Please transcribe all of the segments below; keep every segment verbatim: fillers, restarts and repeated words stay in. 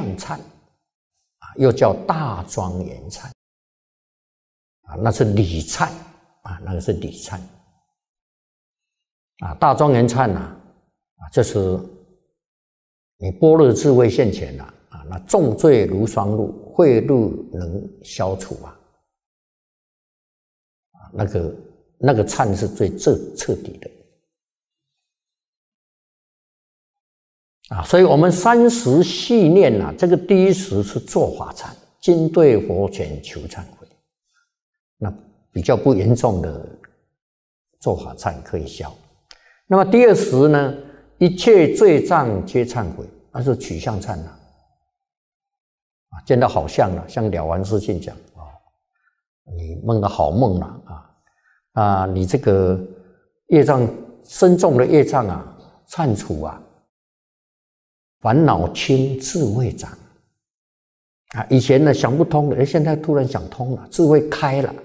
相忏啊，又叫大庄严忏啊，那是礼忏啊，那个是礼忏啊。大庄严忏啊，啊，这是你般若智慧现前了啊，那重罪如霜露，秽怒能消除啊，啊，那个那个忏是最彻彻底的。啊，所以我们三时系念啊，这个第一时是做法忏，今对佛前求忏悔。那比较不严重的做法忏可以消。那么第二时呢，一切罪障皆忏悔，那是取向忏了。啊，见到好相了，像了凡四训讲啊，你梦到好梦了啊啊，你这个业障深重的业障啊，忏除啊。烦恼轻，智慧长啊！以前呢想不通的，哎，现在突然想通了，智慧开了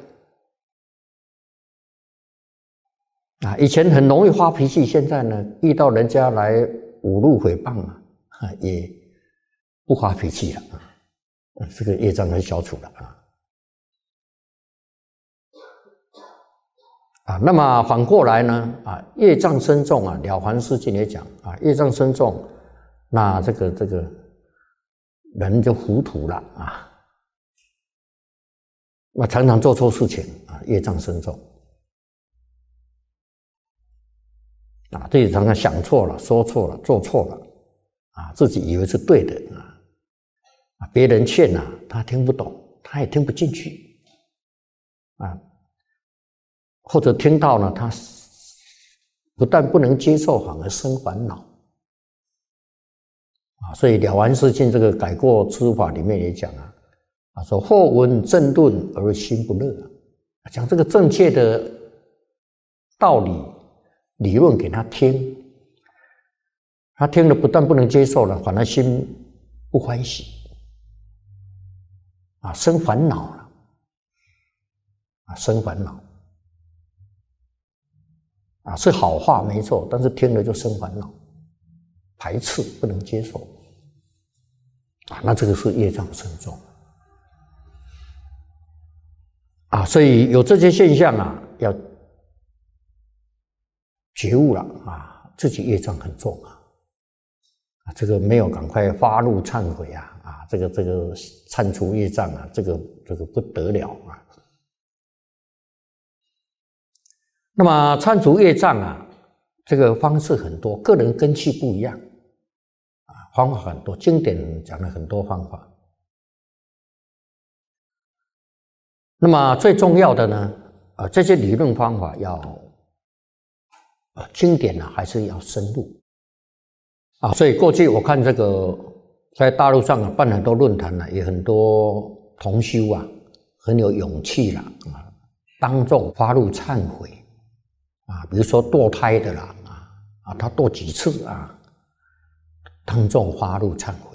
啊！以前很容易发脾气，现在呢遇到人家来侮辱诽谤啊，也不发脾气了啊！这个业障很消除了啊！啊，那么反过来呢啊，业障深重啊，《了凡四训》也讲啊，业障深重。那这个这个人就糊涂了啊！那常常做错事情啊，业障深重啊，自己常常想错了、说错了、做错了啊，自己以为是对的啊，啊，别人劝啊，他听不懂，他也听不进去啊，或者听到呢，他不但不能接受，反而生烦恼。啊，所以《了凡四训》这个改过知法里面也讲啊，啊说或闻正论而心不乐啊，讲这个正确的道理理论给他听，他听了不但不能接受了，反而心不欢喜啊，生烦恼了啊，生烦恼啊，是好话没错，但是听了就生烦恼。排斥不能接受啊，那这个是业障深重啊，所以有这些现象啊，要觉悟了啊，自己业障很重啊，啊，这个没有赶快发怒忏悔啊，啊，这个这个忏除业障啊，这个这个不得了啊。那么忏除业障啊，这个方式很多，个人根器不一样。方法很多，经典讲了很多方法。那么最重要的呢，呃，这些理论方法要，呃，经典呢、啊、还是要深入啊。所以过去我看这个在大陆上啊办很多论坛呢、啊，也很多同修啊很有勇气啦啊，当众发怒忏悔啊，比如说堕胎的啦啊啊，他堕几次啊。当众发怒忏悔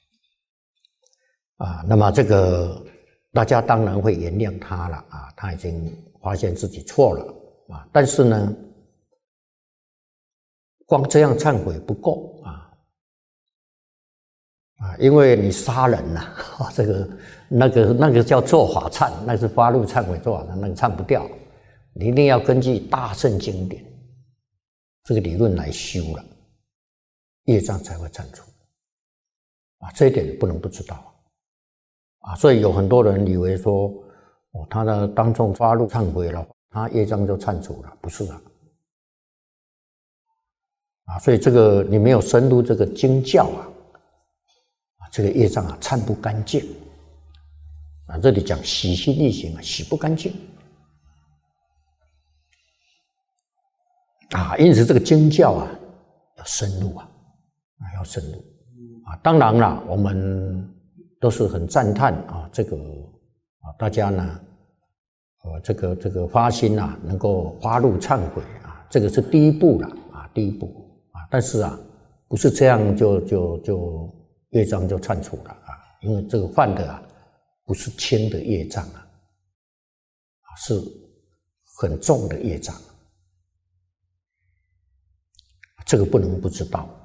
啊，那么这个大家当然会原谅他了啊，他已经发现自己错了啊，但是呢，光这样忏悔不够啊啊，因为你杀人呐、啊，这个那个那个叫做法忏，那是发怒忏悔做法忏，那个忏不掉，你一定要根据大乘经典这个理论来修了。业障才会忏除啊，这一点不能不知道啊。所以有很多人以为说，哦，他的当众发怒忏悔了，他业障就忏除了，不是啊。啊，所以这个你没有深入这个经教啊，啊，这个业障啊忏不干净啊。这里讲洗心易行啊，洗不干净啊。因此这个经教啊要深入啊。啊，要深入啊！当然了，我们都是很赞叹啊，这个啊，大家呢，呃，这个这个发心啊，能够发怒忏悔啊，这个是第一步了啊，第一步啊。但是啊，不是这样就就就业障就忏除了啊，因为这个犯的啊，不是轻的业障啊，啊，是很重的业障，这个不能不知道。